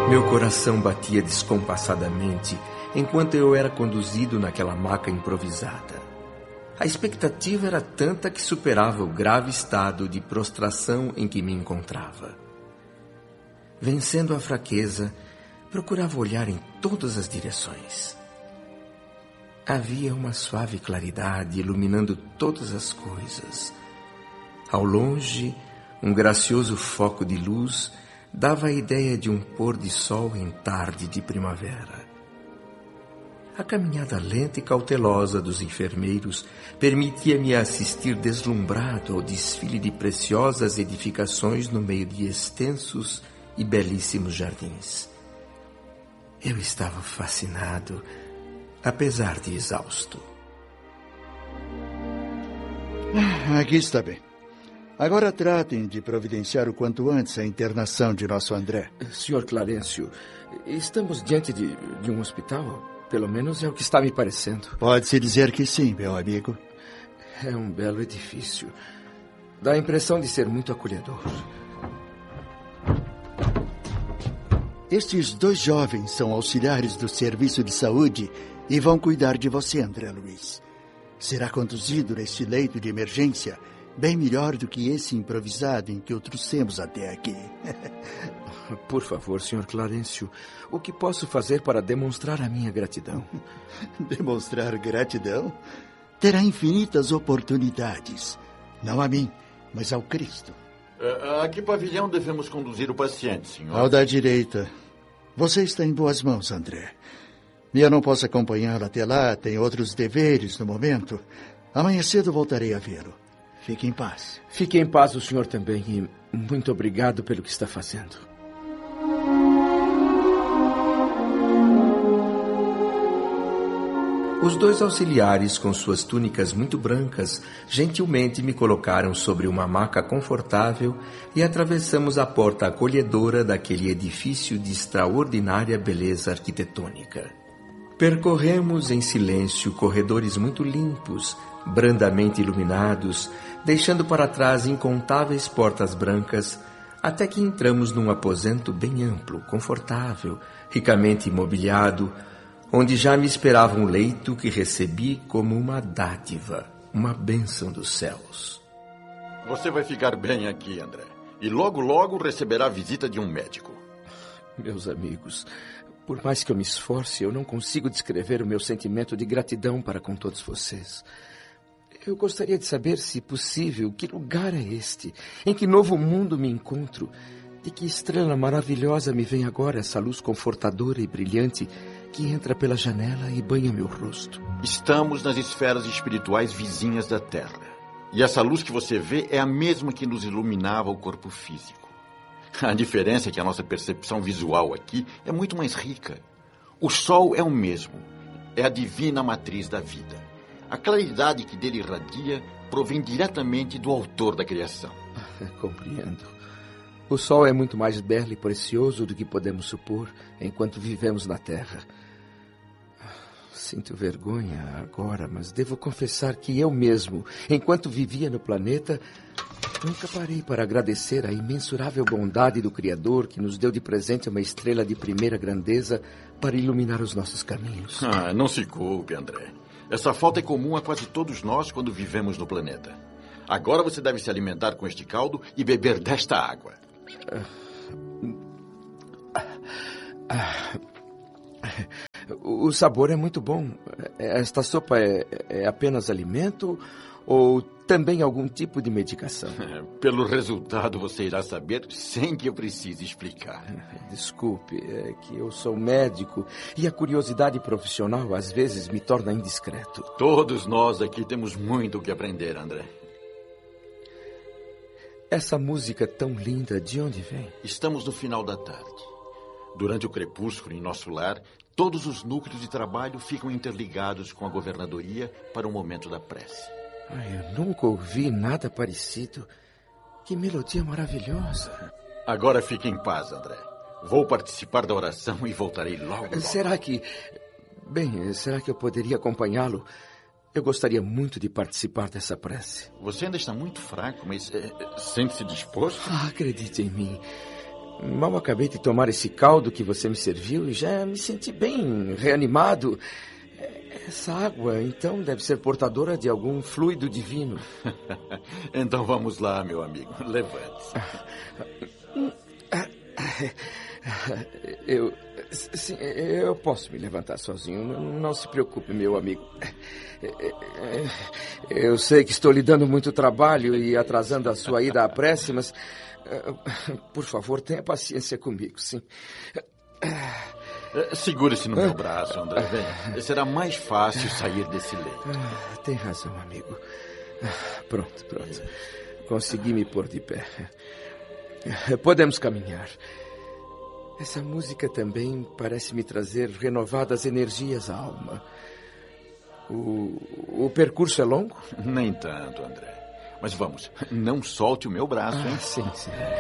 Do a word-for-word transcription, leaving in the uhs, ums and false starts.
Meu coração batia descompassadamente enquanto eu era conduzido naquela maca improvisada. A expectativa era tanta que superava o grave estado de prostração em que me encontrava. Vencendo a fraqueza, procurava olhar em todas as direções. Havia uma suave claridade iluminando todas as coisas. Ao longe, um gracioso foco de luz dava a ideia de um pôr de sol em tarde de primavera. A caminhada lenta e cautelosa dos enfermeiros permitia-me assistir deslumbrado ao desfile de preciosas edificações no meio de extensos e belíssimos jardins. Eu estava fascinado, apesar de exausto. Aqui está bem. Agora tratem de providenciar o quanto antes a internação de nosso André. senhor Clarencio, estamos diante de, de um hospital? Pelo menos é o que está me parecendo. Pode-se dizer que sim, meu amigo. É um belo edifício. Dá a impressão de ser muito acolhedor. Estes dois jovens são auxiliares do serviço de saúde e vão cuidar de você, André Luiz. Será conduzido neste leito de emergência bem melhor do que esse improvisado em que o trouxemos até aqui. Por favor, senhor Clarencio, o que posso fazer para demonstrar a minha gratidão? Demonstrar gratidão? Terá infinitas oportunidades. Não a mim, mas ao Cristo. A que pavilhão devemos conduzir o paciente, senhor? Ao da direita. Você está em boas mãos, André. Eu não posso acompanhá-lo até lá, tenho outros deveres no momento. Amanhã cedo voltarei a vê-lo. Fique em paz. Fique em paz o senhor também e muito obrigado pelo que está fazendo. Os dois auxiliares, com suas túnicas muito brancas, gentilmente me colocaram sobre uma maca confortável e atravessamos a porta acolhedora daquele edifício de extraordinária beleza arquitetônica. Percorremos em silêncio corredores muito limpos, brandamente iluminados, deixando para trás incontáveis portas brancas, até que entramos num aposento bem amplo, confortável, ricamente mobiliado, onde já me esperava um leito que recebi como uma dádiva, uma bênção dos céus. Você vai ficar bem aqui, André, e logo, logo receberá a visita de um médico. Meus amigos, por mais que eu me esforce, eu não consigo descrever o meu sentimento de gratidão para com todos vocês. Eu gostaria de saber, se possível, que lugar é este, em que novo mundo me encontro, de que estrela maravilhosa me vem agora essa luz confortadora e brilhante que entra pela janela e banha meu rosto. Estamos nas esferas espirituais vizinhas da Terra. E essa luz que você vê é a mesma que nos iluminava o corpo físico. A diferença é que a nossa percepção visual aqui é muito mais rica. O Sol é o mesmo. É a divina matriz da vida. A claridade que dele irradia provém diretamente do autor da criação. Compreendo. O sol é muito mais belo e precioso do que podemos supor enquanto vivemos na Terra. Sinto vergonha agora, mas devo confessar que eu mesmo, enquanto vivia no planeta, nunca parei para agradecer a imensurável bondade do Criador que nos deu de presente uma estrela de primeira grandeza para iluminar os nossos caminhos. Ah, não se culpe, André. Essa falta é comum a quase todos nós quando vivemos no planeta. Agora você deve se alimentar com este caldo e beber desta água. O sabor é muito bom. Esta sopa é, é apenas alimento ou também algum tipo de medicação? Pelo resultado você irá saber sem que eu precise explicar. Desculpe, é que eu sou médico e a curiosidade profissional às vezes me torna indiscreto. Todos nós aqui temos muito o que aprender, André. Essa música tão linda, de onde vem? Estamos no final da tarde. Durante o crepúsculo em nosso lar, todos os núcleos de trabalho ficam interligados com a governadoria para o momento da prece. Ai, eu nunca ouvi nada parecido. Que melodia maravilhosa. Agora fique em paz, André. Vou participar da oração e voltarei logo, logo. Será que... Bem, será que eu poderia acompanhá-lo? Eu gostaria muito de participar dessa prece. Você ainda está muito fraco, mas é, sente-se disposto? Ah, acredite em mim. Mal acabei de tomar esse caldo que você me serviu e já me senti bem reanimado. Essa água, então, deve ser portadora de algum fluido divino. Então vamos lá, meu amigo. Levante-se. Eu, sim, eu posso me levantar sozinho. Não se preocupe, meu amigo. Eu sei que estou lhe dando muito trabalho e atrasando a sua ida à prece, mas, por favor, tenha paciência comigo, sim. Segure-se no meu braço, André. Venha. Será mais fácil sair desse leito. Ah, tem razão, amigo. Pronto, pronto. Consegui me pôr de pé. Podemos caminhar. Essa música também parece me trazer renovadas energias à alma. O, o percurso é longo? Nem tanto, André. Mas vamos, não solte o meu braço, hein? Ah, sim, sim.